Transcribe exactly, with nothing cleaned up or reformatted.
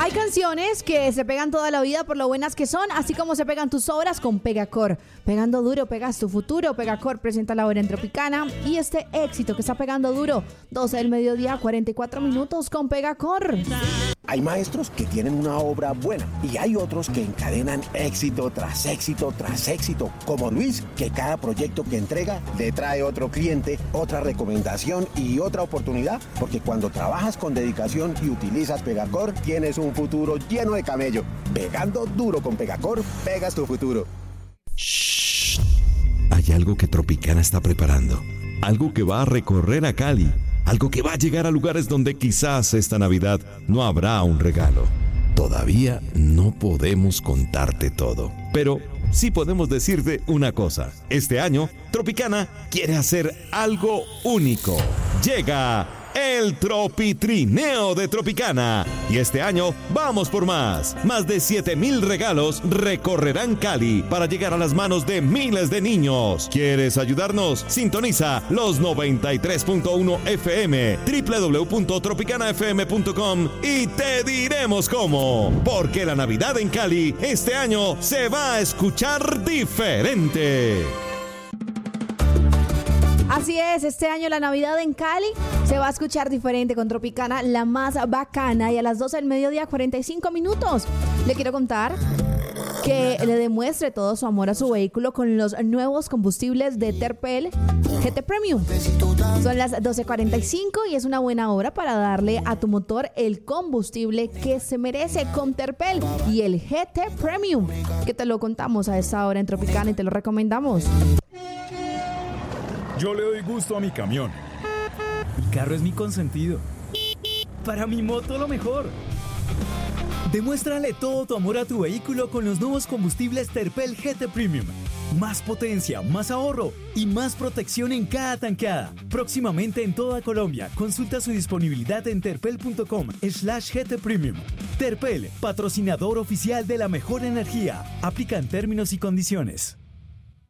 Hay canciones que se pegan toda la vida por lo buenas que son, así como se pegan tus obras con Pegacor. Pegando duro, pegas tu futuro. Pegacor presenta la hora en Tropicana y este éxito que está pegando duro. doce del mediodía, cuarenta y cuatro minutos con Pegacor. Hay maestros que tienen una obra buena y hay otros que encadenan éxito tras éxito tras éxito, como Luis, que cada proyecto que entrega le trae otro cliente, otra recomendación y otra oportunidad, porque cuando trabajas con dedicación y utilizas Pegacor, tienes un futuro lleno de camello. Pegando duro con Pegacor, pegas tu futuro. Shh. Hay algo que Tropicana está preparando, algo que va a recorrer a Cali. Algo que va a llegar a lugares donde quizás esta Navidad no habrá un regalo. Todavía no podemos contarte todo, pero sí podemos decirte una cosa. Este año, Tropicana quiere hacer algo único. Llega el Tropitrineo de Tropicana. Y este año vamos por más. Más de siete mil regalos recorrerán Cali para llegar a las manos de miles de niños. ¿Quieres ayudarnos? Sintoniza los noventa y tres punto uno F M, doble u doble u doble u punto tropicana f m punto com y te diremos cómo. Porque la Navidad en Cali este año se va a escuchar diferente. Así es, este año la Navidad en Cali se va a escuchar diferente con Tropicana, la más bacana. Y a las doce del mediodía, cuarenta y cinco minutos, le quiero contar que le demuestre todo su amor a su vehículo con los nuevos combustibles de Terpel G T Premium. Son las doce cuarenta y cinco y es una buena hora para darle a tu motor el combustible que se merece con Terpel y el G T Premium, que te lo contamos a esta hora en Tropicana y te lo recomendamos. Yo le doy gusto a mi camión. Mi carro es mi consentido. Para mi moto lo mejor. Demuéstrale todo tu amor a tu vehículo con los nuevos combustibles Terpel G T Premium. Más potencia, más ahorro y más protección en cada tanqueada. Próximamente en toda Colombia. Consulta su disponibilidad en terpel punto com slash G T Premium. Terpel, patrocinador oficial de la mejor energía. Aplican términos y condiciones.